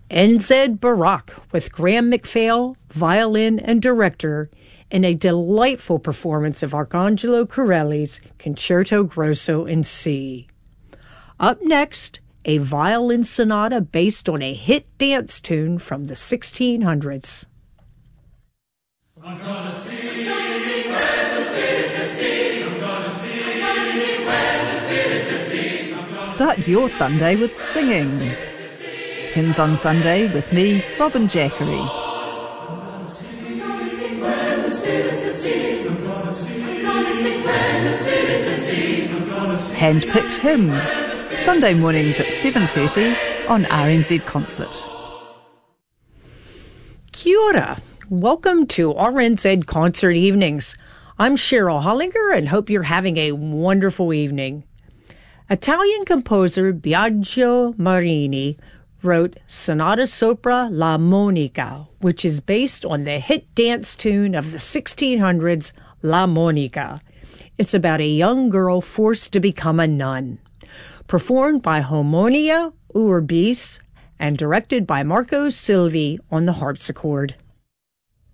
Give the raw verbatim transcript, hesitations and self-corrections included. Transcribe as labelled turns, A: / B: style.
A: N Z Barak with Graham McPhail, violin and director, in a delightful performance of Arcangelo Corelli's Concerto Grosso in C. Up next, a violin sonata based on a hit dance tune from the sixteen hundreds.
B: I'm gonna sing, I'm gonna sing when the spirits are sing. I'm gonna sing, I'm gonna sing when the spirits are sing.
C: Start your Sunday with singing. Hymns on Sunday with me, Robin Jackery.
B: I'm gonna sing, I'm gonna sing when the spirits are sing. I'm gonna sing, I'm gonna sing when the spirits are sing. I'm gonna sing.
C: Hand-picked hymns, Sunday mornings at seven thirty on R N Z Concert.
A: Kia ora. Welcome to R N Z Concert Evenings. I'm Cheryl Hollinger and hope you're having a wonderful evening. Italian composer Biagio Marini wrote Sonata Sopra la Monica, which is based on the hit dance tune of the sixteen hundreds, La Monica. It's about a young girl forced to become a nun. Performed by Harmonia Urbis and directed by Marco Silvi on the harpsichord.